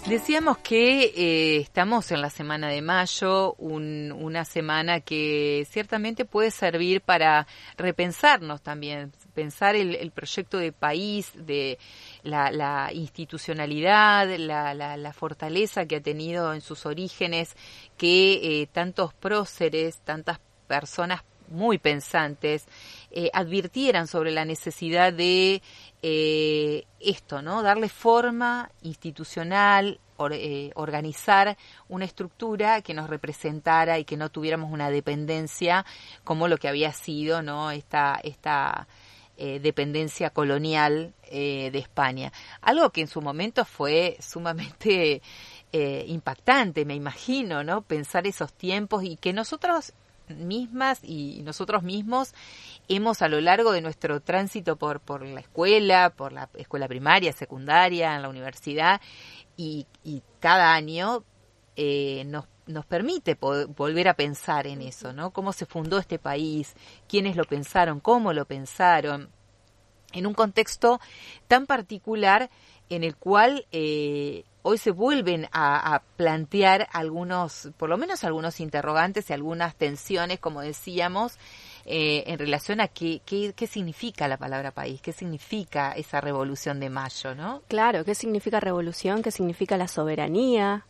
Decíamos que estamos en la semana de mayo, una semana que ciertamente puede servir para repensarnos también, pensar el proyecto de país, de la institucionalidad, la fortaleza que ha tenido en sus orígenes, que tantos próceres, tantas personas muy pensantes advirtieran sobre la necesidad de esto, ¿no? Darle forma institucional, organizar una estructura que nos representara y que no tuviéramos una dependencia como lo que había sido, ¿no? Esta dependencia colonial de España. Algo que en su momento fue sumamente impactante, me imagino, ¿no? Pensar esos tiempos y que nosotros mismas y nosotros mismos hemos a lo largo de nuestro tránsito por la escuela primaria, secundaria, en la universidad y cada año nos permite volver a pensar en eso, ¿no? Cómo se fundó este país, quiénes lo pensaron, cómo lo pensaron, en un contexto tan particular en el cual hoy se vuelven a plantear por lo menos algunos interrogantes y algunas tensiones, como decíamos, en relación a qué significa la palabra país, qué significa esa revolución de mayo, ¿no? Claro, qué significa revolución, qué significa la soberanía,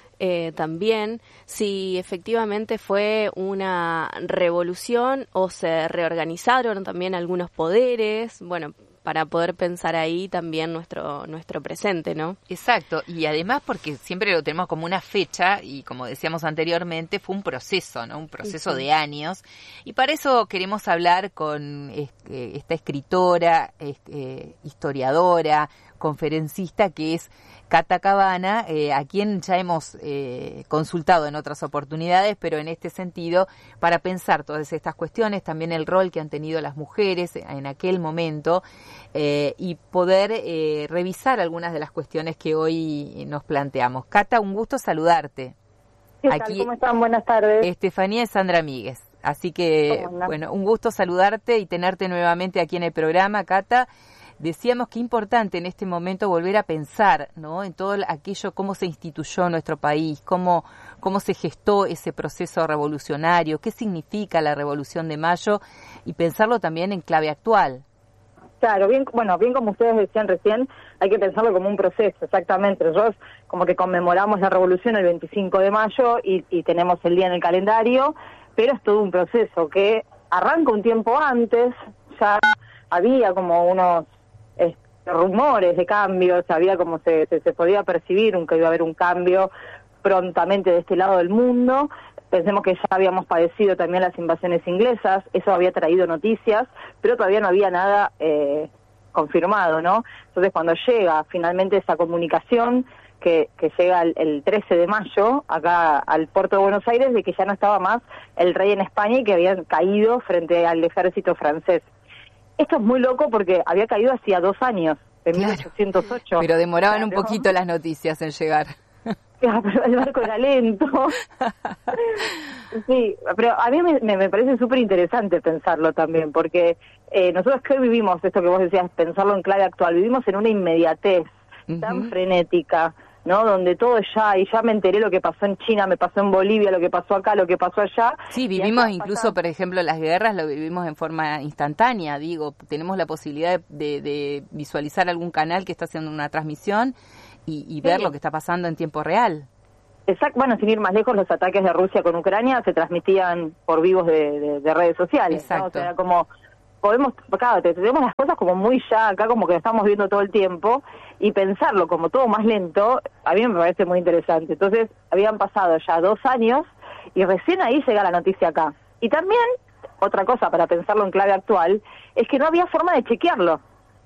también, si efectivamente fue una revolución o se reorganizaron también algunos poderes, bueno, para poder pensar ahí también nuestro presente, ¿no? Exacto, y además porque siempre lo tenemos como una fecha y como decíamos anteriormente fue un proceso, ¿no? Un proceso de años y para eso queremos hablar con esta escritora, historiadora, conferencista que es Cata Cabana, a quien ya hemos consultado en otras oportunidades, pero en este sentido, para pensar todas estas cuestiones, también el rol que han tenido las mujeres en aquel momento y poder revisar algunas de las cuestiones que hoy nos planteamos. Cata, un gusto saludarte. ¿Qué tal? ¿Cómo están? Buenas tardes. Estefanía y Sandra Míguez. Así que, bueno, un gusto saludarte y tenerte nuevamente aquí en el programa, Cata. Decíamos que es importante en este momento volver a pensar, ¿no? En todo aquello, cómo se instituyó nuestro país, cómo se gestó ese proceso revolucionario, qué significa la Revolución de Mayo y pensarlo también en clave actual. Claro, bien como ustedes decían recién, hay que pensarlo como un proceso, exactamente. Nosotros como que conmemoramos la Revolución el 25 de mayo y tenemos el día en el calendario, pero es todo un proceso que arranca un tiempo antes, ya había como unos rumores de cambios, había como se podía percibir que iba a haber un cambio prontamente de este lado del mundo. Pensemos que ya habíamos padecido también las invasiones inglesas, eso había traído noticias, pero todavía no había nada confirmado, ¿no? Entonces cuando llega finalmente esa comunicación que llega el 13 de mayo acá al puerto de Buenos Aires de que ya no estaba más el rey en España y que habían caído frente al ejército francés. Esto es muy loco porque había caído hacía 2 años, en 1808. Pero demoraban un poquito las noticias en llegar. Pero el barco era lento. Sí, pero a mí me parece súper interesante pensarlo también, porque nosotros que hoy vivimos, esto que vos decías, pensarlo en clave actual, vivimos en una inmediatez tan frenética, ¿no? Donde todo y ya me enteré lo que pasó en China, me pasó en Bolivia, lo que pasó acá, lo que pasó allá. Sí, vivimos incluso, por ejemplo, las guerras, lo vivimos en forma instantánea, tenemos la posibilidad de visualizar algún canal que está haciendo una transmisión y ver lo que está pasando en tiempo real. Exacto, bueno, sin ir más lejos, los ataques de Rusia con Ucrania se transmitían por vivos de redes sociales, ¿no? O sea, como tenemos las cosas como muy ya acá, como que lo estamos viendo todo el tiempo, y pensarlo como todo más lento, a mí me parece muy interesante. Entonces, habían pasado ya 2 años, y recién ahí llega la noticia acá. Y también, otra cosa para pensarlo en clave actual, es que no había forma de chequearlo.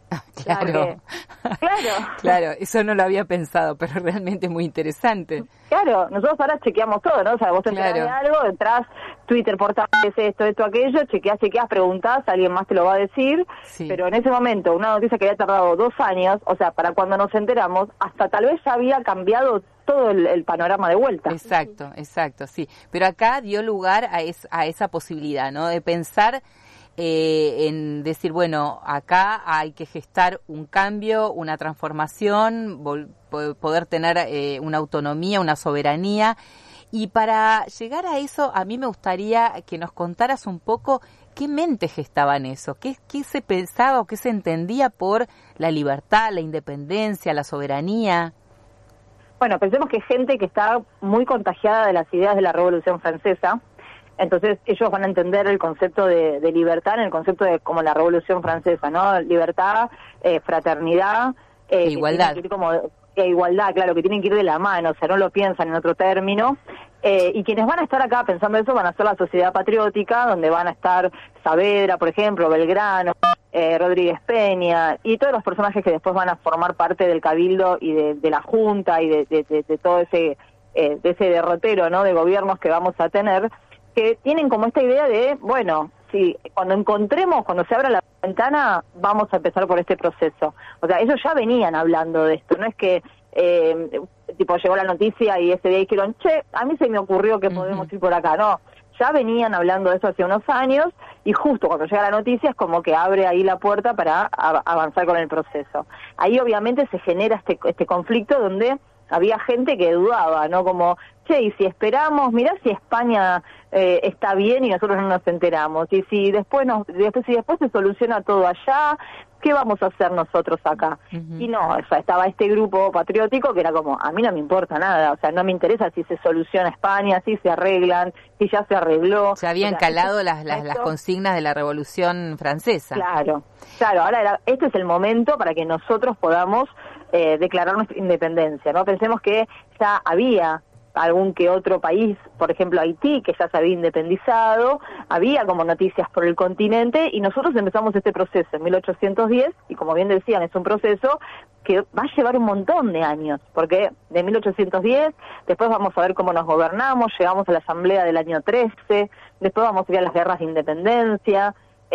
Claro, eso no lo había pensado, pero realmente es muy interesante. Claro, nosotros ahora chequeamos todo, ¿no? O sea, vos te enterás de algo, entras, Twitter, portales, esto, aquello, chequeás, preguntás, alguien más te lo va a decir, pero en ese momento, una noticia que había tardado 2 años, o sea, para cuando nos enteramos, hasta tal vez ya había cambiado todo el panorama de vuelta. Exacto, sí. Pero acá dio lugar a esa posibilidad, ¿no? De pensar en decir, bueno, acá hay que gestar un cambio, una transformación, poder tener una autonomía, una soberanía. Y para llegar a eso, a mí me gustaría que nos contaras un poco qué mente gestaban eso, qué se pensaba o qué se entendía por la libertad, la independencia, la soberanía. Bueno, pensemos que gente que está muy contagiada de las ideas de la Revolución Francesa, entonces ellos van a entender el concepto de libertad en el concepto de como la Revolución Francesa, ¿no? Libertad, fraternidad, igualdad. Igualdad, claro, que tienen que ir de la mano, o sea, no lo piensan en otro término. Y quienes van a estar acá pensando eso van a ser la Sociedad Patriótica, donde van a estar Saavedra, por ejemplo, Belgrano, Rodríguez Peña, y todos los personajes que después van a formar parte del Cabildo y de la Junta y de todo ese de ese derrotero, ¿no?, de gobiernos que vamos a tener, que tienen como esta idea de, bueno, si cuando se abra la ventana, vamos a empezar por este proceso. O sea, ellos ya venían hablando de esto, no es que tipo llegó la noticia y ese día dijeron, che, a mí se me ocurrió que podemos ir por acá. No, ya venían hablando de eso hace unos años y justo cuando llega la noticia es como que abre ahí la puerta para avanzar con el proceso. Ahí obviamente se genera este conflicto donde había gente que dudaba, ¿no? Como, che, y si esperamos, mirá si España está bien y nosotros no nos enteramos, y si después se soluciona todo allá, ¿qué vamos a hacer nosotros acá? Y no, o sea, estaba este grupo patriótico que era como, a mí no me importa nada, o sea, no me interesa si se soluciona España, si se arreglan, si ya se arregló. Se habían calado las consignas de la Revolución Francesa. Claro, ahora este es el momento para que nosotros podamos declarar nuestra independencia, ¿no? Pensemos que ya había algún que otro país, por ejemplo Haití, que ya se había independizado, había como noticias por el continente y nosotros empezamos este proceso en 1810 y como bien decían, es un proceso que va a llevar un montón de años, porque de 1810 después vamos a ver cómo nos gobernamos, llegamos a la asamblea del año 13, después vamos a ir a las guerras de independencia,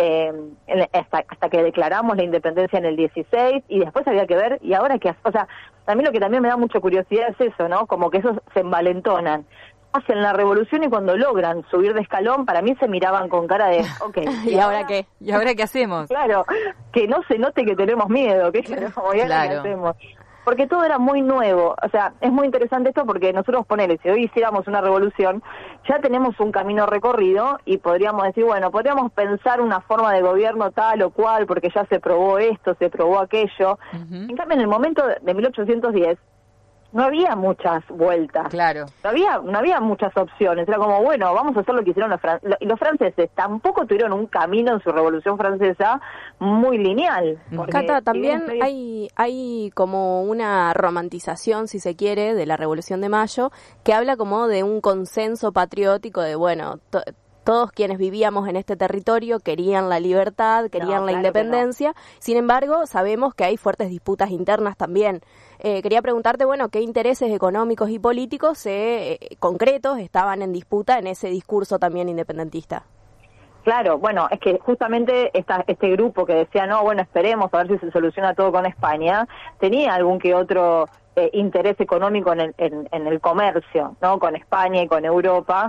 hasta que declaramos la independencia en el 16 y después había que ver, y ahora qué hace, o sea, a mí lo que también me da mucha curiosidad es eso, ¿no? Como que esos se envalentonan, hacen la revolución y cuando logran subir de escalón, para mí se miraban con cara de, okay, ¿y ahora qué? ¿Y ahora qué hacemos? Claro, que no se note que tenemos miedo, que claro. ¿Qué hacemos? Porque todo era muy nuevo, o sea, es muy interesante esto porque nosotros si hoy hiciéramos una revolución, ya tenemos un camino recorrido y podríamos decir, bueno, podríamos pensar una forma de gobierno tal o cual, porque ya se probó esto, se probó aquello. En cambio, en el momento de 1810, no había muchas vueltas. Claro. No había muchas opciones. Era como, bueno, vamos a hacer lo que hicieron los franceses. Tampoco tuvieron un camino en su Revolución Francesa muy lineal. Cata, también hay como una romantización, si se quiere, de la Revolución de Mayo, que habla como de un consenso patriótico de, bueno, todos quienes vivíamos en este territorio querían la libertad, querían la independencia. Sin embargo, sabemos que hay fuertes disputas internas también. Quería preguntarte, bueno, ¿qué intereses económicos y políticos concretos estaban en disputa en ese discurso también independentista? Claro, bueno, es que justamente este grupo que decía, no, bueno, esperemos a ver si se soluciona todo con España, tenía algún que otro interés económico en el comercio, ¿no? Con España y con Europa.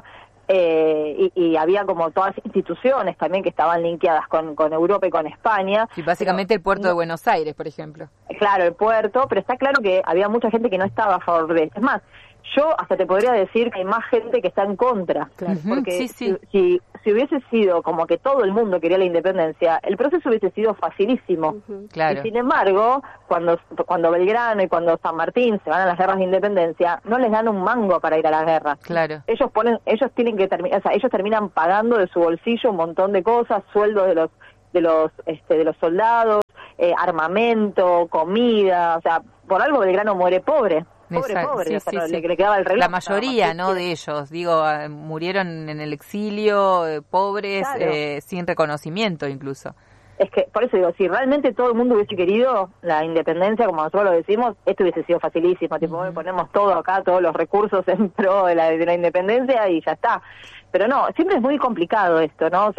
Y había como todas instituciones también que estaban linkeadas con Europa y con España. Sí, básicamente el puerto de Buenos Aires, por ejemplo. Claro, el puerto, pero está claro que había mucha gente que no estaba a favor de esto. Es más, yo hasta te podría decir que hay más gente que está en contra. Claro. Porque si hubiese sido como que todo el mundo quería la independencia, el proceso hubiese sido facilísimo. Claro. Y sin embargo, cuando Belgrano y cuando San Martín se van a las guerras de independencia, no les dan un mango para ir a las guerras. Claro. Ellos tienen que terminar, o sea, ellos terminan pagando de su bolsillo un montón de cosas, sueldos de los soldados, armamento, comida, o sea, por algo Belgrano muere pobre. Pobre, sí, o sea, sí, le quedaba el reloj. La mayoría, ¿no?, de ellos, digo, murieron en el exilio, pobres, claro. Sin reconocimiento incluso. Es que, por eso digo, si realmente todo el mundo hubiese querido la independencia, como nosotros lo decimos, esto hubiese sido facilísimo, tipo, ponemos todo acá, todos los recursos en pro de la independencia y ya está. Pero no, siempre es muy complicado esto, ¿no? O sea,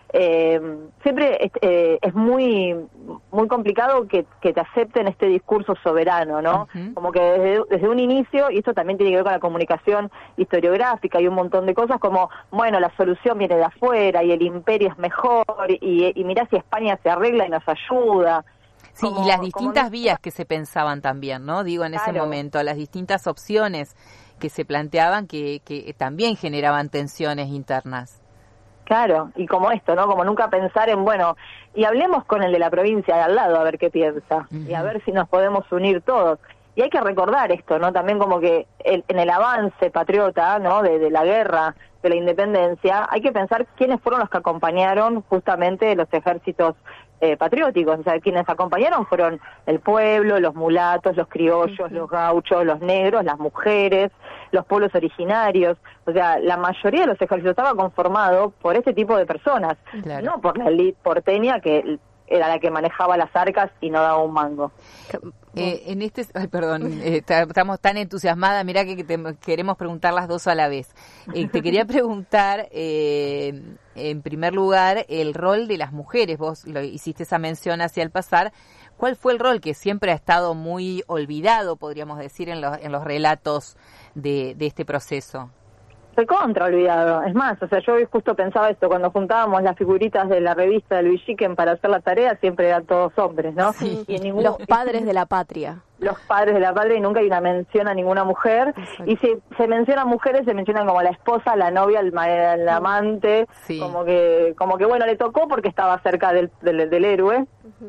siempre es muy complicado que te acepten este discurso soberano, ¿no? Uh-huh. Como que desde un inicio, y esto también tiene que ver con la comunicación historiográfica y un montón de cosas, como, bueno, la solución viene de afuera y el imperio es mejor, y mirá si España se arregla y nos ayuda. Sí, y las distintas vías que se pensaban también, ¿no? Digo, en ese momento, las distintas opciones que se planteaban que también generaban tensiones internas. Claro, y como esto, ¿no? Como nunca pensar en, bueno, y hablemos con el de la provincia de al lado a ver qué piensa, y a ver si nos podemos unir todos. Y hay que recordar esto, ¿no? También como que en el avance patriota, ¿no? De la guerra, de la independencia, hay que pensar quiénes fueron los que acompañaron justamente los ejércitos patrióticos. O sea, quienes acompañaron fueron el pueblo, los mulatos, los criollos, los gauchos, los negros, las mujeres, los pueblos originarios. O sea, la mayoría de los ejércitos estaba conformado por este tipo de personas, claro, no por la élite porteña que era la que manejaba las arcas y no daba un mango. Estamos tan entusiasmadas, mirá que queremos preguntar las dos a la vez. Te quería preguntar, en primer lugar, el rol de las mujeres. Vos hiciste esa mención hacia el pasar. ¿Cuál fue el rol que siempre ha estado muy olvidado, podríamos decir, en los relatos de este proceso? Recontra olvidado. Es más, o sea, yo justo pensaba esto, cuando juntábamos las figuritas de la revista de Luis Chiquen para hacer la tarea, siempre eran todos hombres, ¿no? Sí. Y los padres de la patria. Los padres de la patria, y nunca hay una mención a ninguna mujer. Exacto. Y si se menciona mujeres, se mencionan como la esposa, la novia, el amante, sí, como que bueno, le tocó porque estaba cerca del héroe.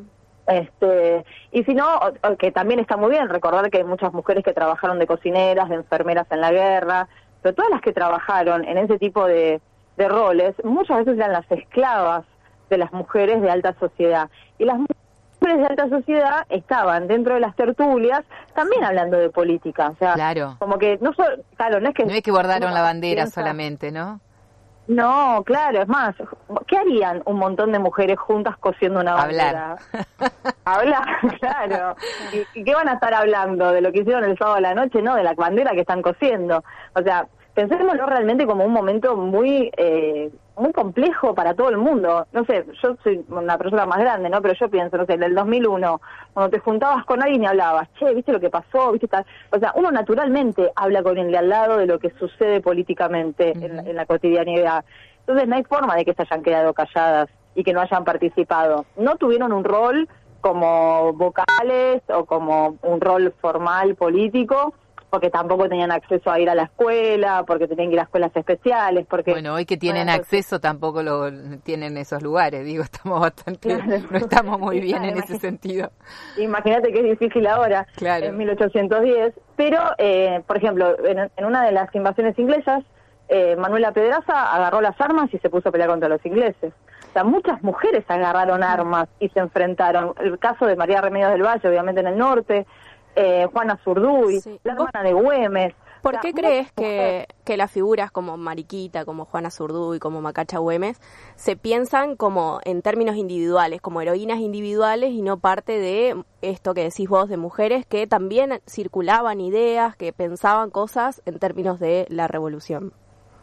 Uh-huh. Y si no, que también está muy bien recordar que hay muchas mujeres que trabajaron de cocineras, de enfermeras en la guerra, pero todas las que trabajaron en ese tipo de roles, muchas veces eran las esclavas de las mujeres de alta sociedad. Y las mujeres de alta sociedad estaban dentro de las tertulias también hablando de política. O sea, claro, como que no es que bordaron la bandera solamente, ¿no? No, claro, es más, ¿qué harían un montón de mujeres juntas cosiendo una bandera? Hablar, claro. ¿Y qué van a estar hablando? ¿De lo que hicieron el sábado a la noche? No, de la bandera que están cosiendo. O sea, pensémoslo realmente como un momento muy complejo para todo el mundo. No sé, yo soy una persona más grande, ¿no? Pero yo pienso, no sé, en el 2001, cuando te juntabas con alguien y hablabas, che, ¿viste lo que pasó? ¿Viste tal? O sea, uno naturalmente habla con el de al lado de lo que sucede políticamente en la cotidianidad. Entonces no hay forma de que se hayan quedado calladas y que no hayan participado. No tuvieron un rol como vocales o como un rol formal político, porque tampoco tenían acceso a ir a la escuela, porque tenían que ir a escuelas especiales, porque... Bueno, hoy que tienen acceso tampoco lo tienen esos lugares, digo, estamos bastante... no estamos muy bien en ese sentido. Imagínate que es difícil ahora, claro, en 1810, pero, por ejemplo, en una de las invasiones inglesas, Manuela Pedraza agarró las armas y se puso a pelear contra los ingleses. O sea, muchas mujeres agarraron armas y se enfrentaron. El caso de María Remedios del Valle, obviamente en el norte, Juana Zurduy, sí, la hermana de Güemes. ¿Por qué crees que las figuras como Mariquita, como Juana Zurduy, como Macacha Güemes, se piensan como en términos individuales, como heroínas individuales y no parte de esto que decís vos de mujeres que también circulaban ideas, que pensaban cosas en términos de la revolución?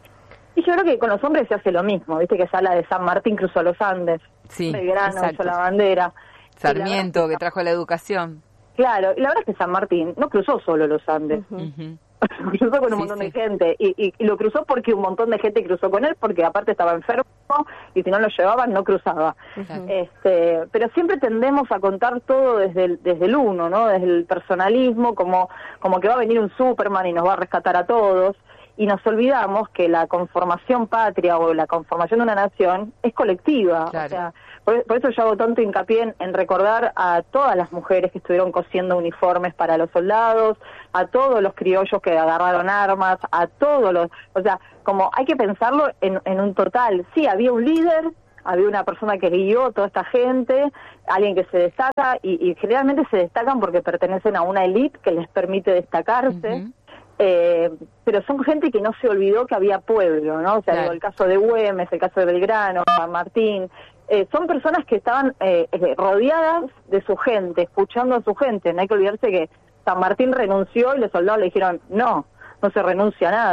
Y yo creo que con los hombres se hace lo mismo, viste que se habla de San Martín cruzó los Andes, sí, Belgrano hizo la bandera, Sarmiento que trajo la educación. Claro, y la verdad es que San Martín no cruzó solo los Andes, cruzó con un montón de gente, y lo cruzó porque un montón de gente cruzó con él, porque aparte estaba enfermo, y si no lo llevaban no cruzaba. Pero siempre tendemos a contar todo desde el uno, ¿no? Desde el personalismo, como que va a venir un Superman y nos va a rescatar a todos, y nos olvidamos que la conformación patria o la conformación de una nación es colectiva. Claro. O sea, por eso yo hago tanto hincapié en recordar a todas las mujeres que estuvieron cosiendo uniformes para los soldados, a todos los criollos que agarraron armas, a todos los... O sea, como hay que pensarlo en un total. Sí, había un líder, había una persona que guió toda esta gente, alguien que se destaca, y generalmente se destacan porque pertenecen a una élite que les permite destacarse. Pero son gente que no se olvidó que había pueblo, ¿no? O sea, digo, el caso de Güemes, el caso de Belgrano, San Martín, son personas que estaban rodeadas de su gente, escuchando a su gente. No hay que olvidarse que San Martín renunció y los soldados le dijeron, no se renuncia a nada.